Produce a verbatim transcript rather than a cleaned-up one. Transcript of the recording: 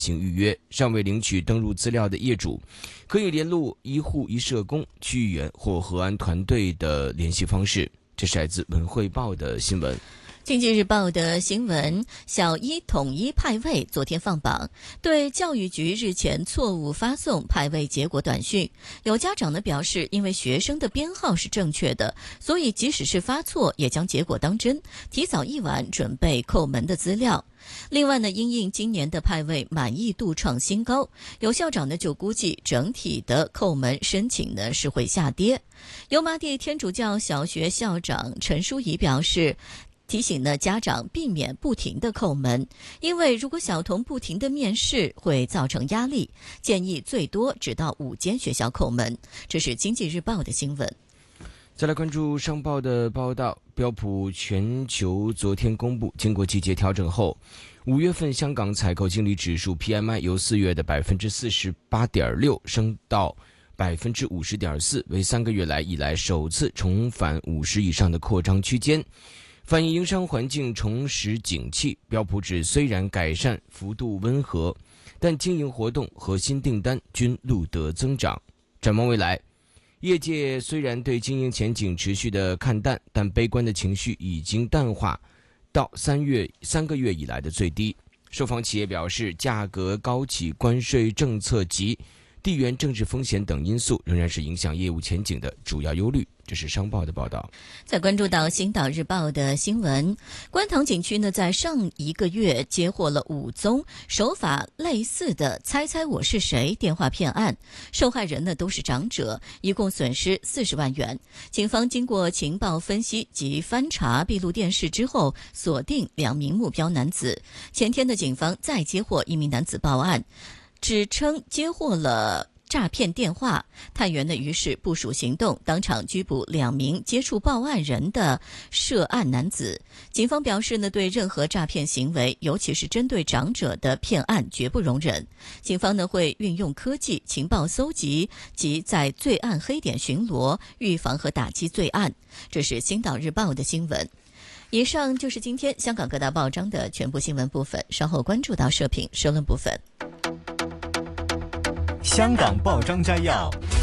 行预约，尚未领取登录资料的业主，可以联络一户一社工、区议员或核安团队的联系方式。这是来自文汇报的新闻。 经济日报的新闻，小一统一派位昨天放榜，对教育局日前错误发送派位结果短讯，有家长呢表示，因为学生的编号是正确的，所以即使是发错，也将结果当真，提早一晚准备叩门的资料。另外呢，因应今年的派位满意度创新高，有校长呢就估计整体的叩门申请呢是会下跌。油麻地天主教小学校长陈淑仪表示，提醒呢家长避免不停的叩门，因为如果小童不停的面试会造成压力，建议最多只到五间学校叩门。这是经济日报的新闻。 再来关注商报的报道，标普全球昨天公布，经过季节调整后，五月份香港采购经理指数 P M I 由四月的百分之四十八点六升到百分之五十点四，为三个月来以来首次重返五十以上的扩张区间。反映营商环境重拾景气，标普指虽然改善幅度温和，但经营活动和新订单均录得增长。展望未来，业界虽然对经营前景持续的看淡，但悲观的情绪已经淡化到三月三个月以来的最低。受访企业表示，价格高企、关税政策及地缘政治风险等因素仍然是影响业务前景的主要忧虑。这是商报的报道。 再关注到星岛日报的新闻，观塘景区呢在上一个月接获了五宗手法类似的猜猜我是谁电话骗案，受害人呢都是长者，一共损失四十万元。警方经过情报分析及翻查闭路电视之后，锁定两名目标男子。前天的警方再接获一名男子报案，指称接获了诈骗电话，探员呢于是部署行动，当场拘捕两名接触报案人的涉案男子。警方表示呢，对任何诈骗行为，尤其是针对长者的骗案，绝不容忍。警方呢会运用科技、情报搜集及在罪案黑点巡逻，预防和打击罪案。这是星岛日报的新闻。以上就是今天香港各大报章的全部新闻部分，稍后关注到社评社论部分。 香港报章摘要。